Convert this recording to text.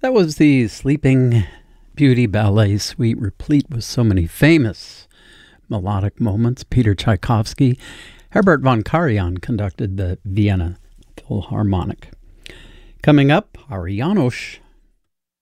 That was the Sleeping Beauty Ballet Suite, replete with so many famous melodic moments. Peter Tchaikovsky, Herbert von Karajan conducted the Vienna Philharmonic. Coming up, Ari János